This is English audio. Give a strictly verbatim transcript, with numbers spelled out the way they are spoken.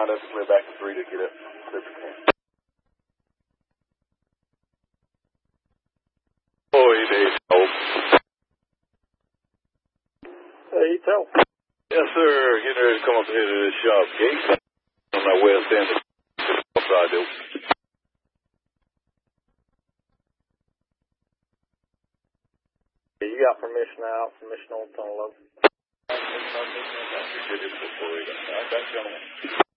behind us, clear back to three to get it. Clear for ten. Oh, he needs help. Hey, you tell. Yes, sir. Getting ready to come up here to this shop gate on my west end of the side open. You got permission out, permission on tunnel open. I got you on